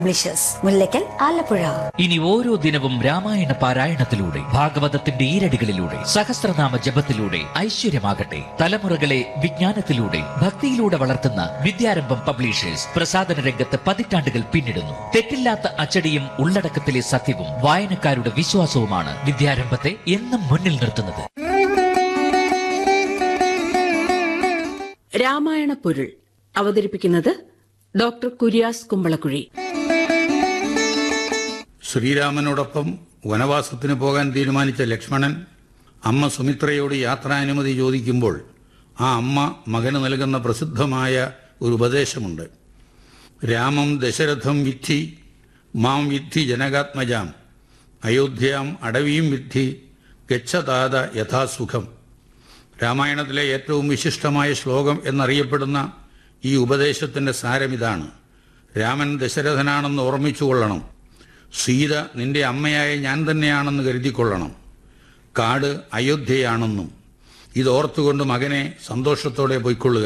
Publishers, Mullackal, Alappuzha. ഇനി ഓരോ ദിനവും രാമായണ പാരായണത്തിലൂടെ, ഭാഗവതത്തിന്റെ ഈരടികളിലൂടെ, സഹസ്രനാമ ജപത്തിലൂടെ ഐശ്വര്യമാകട്ടെ. തലമുറകളെ വിജ്ഞാനത്തിലൂടെ, ഭക്തിയിലൂടെ വളർത്തുന്ന വിദ്യാരംഭം പബ്ലിഷേഴ്സ് പ്രസാദന രംഗത്ത് പതിറ്റാണ്ടുകൾ പിന്നിടുന്നു. തെറ്റില്ലാത്ത അച്ചടിയും ഉള്ളടക്കത്തിലെ സത്യവും വായനക്കാരുടെ വിശ്വാസവുമാണ് വിദ്യാരംഭത്തെ എന്നും മുന്നിൽ നിർത്തുന്നത്. രാമായണ പൊരുൾ അവതരിപ്പിക്കുന്നത് ഡോക്ടർ കുര്യാസ് കുമ്പളക്കുഴി. ശ്രീരാമനോടൊപ്പം വനവാസത്തിന് പോകാൻ തീരുമാനിച്ച ലക്ഷ്മണൻ അമ്മ സുമിത്രയോട് യാത്രാനുമതി ചോദിക്കുമ്പോൾ ആ അമ്മ മകന് നൽകുന്ന പ്രസിദ്ധമായ ഒരു ഉപദേശമുണ്ട്. രാമം ദശരഥം വിദ്ധി മാം വിദ്ധി ജനകാത്മജാം അയോധ്യാം അടവിയും വിദ്ധി ഗച്ഛതാത യഥാസുഖം. രാമായണത്തിലെ ഏറ്റവും വിശിഷ്ടമായ ശ്ലോകം എന്നറിയപ്പെടുന്ന ഈ ഉപദേശത്തിന്റെ സാരമിതാണ്. രാമൻ ദശരഥനാണെന്ന് ഓർമ്മിച്ചുകൊള്ളണം. സീത നിന്റെ അമ്മയായ ഞാൻ തന്നെയാണെന്ന് കരുതിക്കൊള്ളണം. കാട് അയോധ്യയാണെന്നും ഇതോർത്തുകൊണ്ട് മകനെ സന്തോഷത്തോടെ പൊയ്ക്കൊള്ളുക.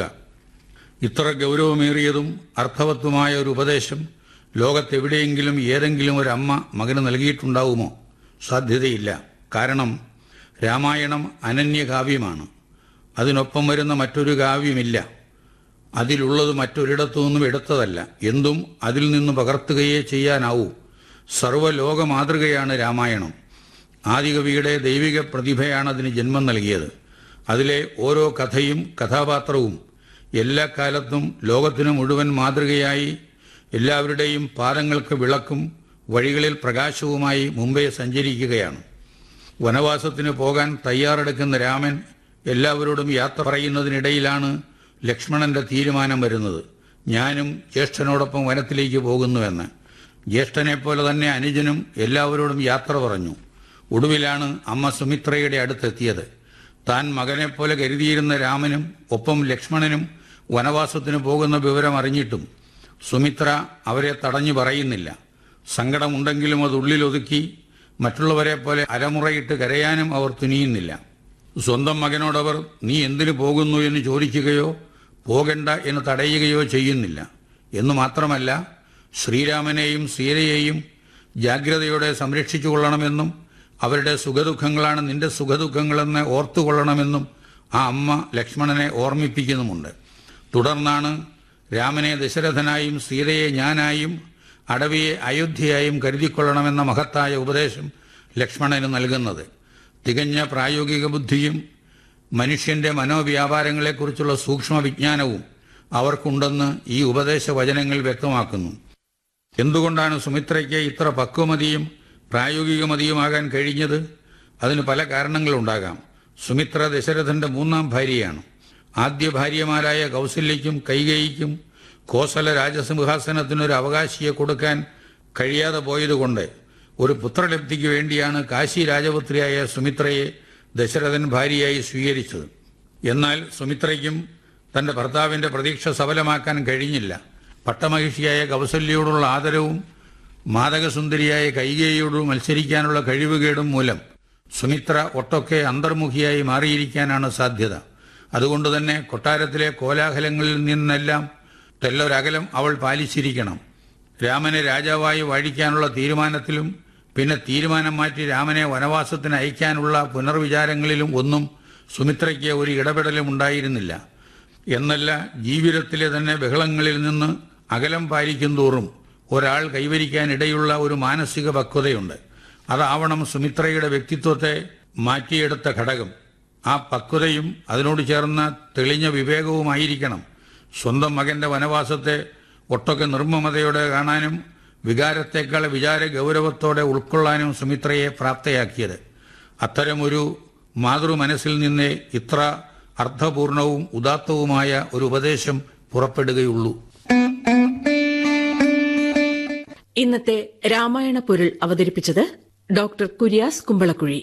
ഇത്ര ഗൗരവമേറിയതും അർത്ഥവത്തുമായ ഒരു ഉപദേശം ലോകത്തെവിടെയെങ്കിലും ഏതെങ്കിലും ഒരു അമ്മ മകന് നൽകിയിട്ടുണ്ടാവുമോ? സാധ്യതയില്ല. കാരണം രാമായണം അനന്യകാവ്യമാണ്. അതിനൊപ്പം വരുന്ന മറ്റൊരു കാവ്യമില്ല. അതിലുള്ളത് മറ്റൊരിടത്തു നിന്നും എടുത്തതല്ല. എന്തും അതിൽ നിന്ന് പകർത്തുകയേ ചെയ്യാനാവൂ. സർവ്വലോക മാതൃകയാണ് രാമായണം. ആദികവിയുടെ ദൈവിക പ്രതിഭയാണ് അതിന് ജന്മം നൽകിയത്. അതിലെ ഓരോ കഥയും കഥാപാത്രവും എല്ലാ കാലത്തും ലോകത്തിനു മുഴുവൻ മാതൃകയായി എല്ലാവരുടെയും പാദങ്ങൾക്ക് വിളക്കും വഴികളിൽ പ്രകാശവുമായി മുമ്പേ സഞ്ചരിക്കുകയാണ്. വനവാസത്തിന് പോകാൻ തയ്യാറെടുക്കുന്ന രാമൻ എല്ലാവരോടും യാത്ര പറയുന്നതിനിടയിലാണ് ലക്ഷ്മണന്റെ തീരുമാനം വരുന്നത്. ഞാനും ജ്യേഷ്ഠനോടൊപ്പം വനത്തിലേക്ക് പോകുന്നുവെന്ന്. ജ്യേഷ്ഠനെപ്പോലെ തന്നെ അനുജനും എല്ലാവരോടും യാത്ര പറഞ്ഞു. ഒടുവിലാണ് അമ്മ സുമിത്രയുടെ അടുത്തെത്തിയത്. താൻ മകനെപ്പോലെ കരുതിയിരുന്ന രാമനും ഒപ്പം ലക്ഷ്മണനും വനവാസത്തിന് പോകുന്ന വിവരം അറിഞ്ഞിട്ടും സുമിത്ര അവരെ തടഞ്ഞു പറയുന്നില്ല. സങ്കടമുണ്ടെങ്കിലും അത് ഉള്ളിലൊതുക്കി മറ്റുള്ളവരെ പോലെ അരമുറയിട്ട് കരയാനും അവർ തുനിയുന്നില്ല. സ്വന്തം മകനോടവർ നീ എന്തിനു പോകുന്നു എന്ന് ചോദിക്കുകയോ പോകണ്ട എന്ന് തടയുകയോ ചെയ്യുന്നില്ല. എന്നു മാത്രമല്ല, ശ്രീരാമനെയും സീതയെയും ജാഗ്രതയോടെ സംരക്ഷിച്ചു കൊള്ളണമെന്നും അവരുടെ സുഖദുഃഖങ്ങളാണ് നിന്റെ സുഖദുഃഖങ്ങളെന്ന് ഓർത്തുകൊള്ളണമെന്നും ആ അമ്മ ലക്ഷ്മണനെ ഓർമ്മിപ്പിക്കുന്നുമുണ്ട്. തുടർന്നാണ് രാമനെ ദശരഥനായും സീതയെ ഞാനായും അടവിയെ അയോധ്യയായും കരുതിക്കൊള്ളണമെന്ന മഹത്തായ ഉപദേശം ലക്ഷ്മണന് നൽകുന്നത്. തികഞ്ഞ പ്രായോഗിക ബുദ്ധിയും മനുഷ്യന്റെ മനോവ്യാപാരങ്ങളെക്കുറിച്ചുള്ള സൂക്ഷ്മ വിജ്ഞാനവും അവർക്കുണ്ടെന്ന് ഈ ഉപദേശ വചനങ്ങൾ വ്യക്തമാക്കുന്നു. എന്തുകൊണ്ടാണ് സുമിത്രയ്ക്ക് ഇത്ര പക്വമതിയും പ്രായോഗികമതിയുമാകാൻ കഴിഞ്ഞത്? അതിന് പല കാരണങ്ങളുണ്ടാകാം. സുമിത്ര ദശരഥന്റെ മൂന്നാം ഭാര്യയാണ്. ആദ്യ ഭാര്യമാരായ കൗസല്യയ്ക്കും കൈകേയിക്കും കോസല രാജസിംഹാസനത്തിനൊരു അവകാശിയെ കൊടുക്കാൻ കഴിയാതെ പോയതുകൊണ്ട് ഒരു പുത്രലബ്ധിക്ക് വേണ്ടിയാണ് കാശി രാജപുത്രിയായ സുമിത്രയെ ദശരഥൻ ഭാര്യയായി സ്വീകരിച്ചത്. എന്നാൽ സുമിത്രയ്ക്കും തന്റെ ഭർത്താവിന്റെ പ്രതീക്ഷ സഫലമാക്കാൻ കഴിഞ്ഞില്ല. പട്ടമഹിഷിയായ കൗസല്യയോടുള്ള ആദരവും മാതകസുന്ദരിയായ കൈകേയിയോട് മത്സരിക്കാനുള്ള കഴിവുകേടും മൂലം സുമിത്ര ഒട്ടൊക്കെ അന്തർമുഖിയായി മാറിയിരിക്കാനാണ് സാധ്യത. അതുകൊണ്ടുതന്നെ കൊട്ടാരത്തിലെ കോലാഹലങ്ങളിൽ നിന്നെല്ലാം തെല്ലൊരകലം അവൾ പാലിച്ചിരിക്കണം. രാമനെ രാജാവായി വാഴിക്കാനുള്ള തീരുമാനത്തിലും പിന്നെ തീരുമാനം മാറ്റി രാമനെ വനവാസത്തിന് അയക്കാനുള്ള പുനർവിചാരങ്ങളിലും ഒന്നും സുമിത്രയ്ക്ക് ഒരു ഇടപെടലും ഉണ്ടായിരുന്നില്ല. എന്നല്ല, ജീവിതത്തിലെ തന്നെ ബഹളങ്ങളിൽ നിന്ന് അകലം പാലിക്കും തോറും ഒരാൾ കൈവരിക്കാനിടയുള്ള ഒരു മാനസിക പക്വതയുണ്ട്. അതാവണം സുമിത്രയുടെ വ്യക്തിത്വത്തെ മാറ്റിയെടുത്ത ഘടകം. ആ പക്വതയും അതിനോട് ചേർന്ന തെളിഞ്ഞ വിവേകവുമായിരിക്കണം സ്വന്തം മകന്റെ വനവാസത്തെ ഒട്ടൊക്കെ നിർമ്മമതയോടെ കാണാനും വികാരത്തേക്കാൾ വിചാര ഗൗരവത്തോടെ ഉൾക്കൊള്ളാനും സുമിത്രയെ പ്രാപ്തയാക്കിയത്. അത്തരമൊരു മാതൃമനസ്സിൽ നിന്നേ ഇത്ര അർത്ഥപൂർണവും ഉദാത്തവുമായ ഒരു ഉപദേശം പുറപ്പെടുകയുള്ളൂ. ഇന്നത്തെ രാമായണ പൊരുൾ അവതരിപ്പിച്ചത് ഡോക്ടർ കുര്യാസ് കുമ്പളക്കുഴി.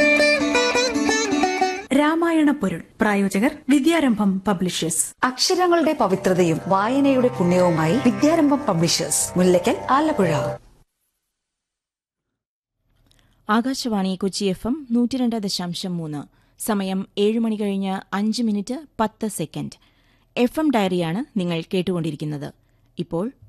രാമായണ പൊരുൾ പ്രായോജകർ വിദ്യാരംഭം പബ്ലിഷേഴ്സ്. അക്ഷരങ്ങളുടെ പവിത്രതയും വായനയുടെ പുണ്യവുമായി വിദ്യാരംഭം പബ്ലിഷേഴ്സ്, മുല്ലയ്ക്കൽ, ആലപ്പുഴ. ആകാശവാണി കൊച്ചി FM 102.3. സമയം 7 മണി കഴിഞ്ഞ് 5 മിനിറ്റ് 10 സെക്കൻഡ്. FM ഡയറിയാണ് നിങ്ങൾ കേട്ടുകൊണ്ടിരിക്കുന്നത്. ഇപ്പോൾ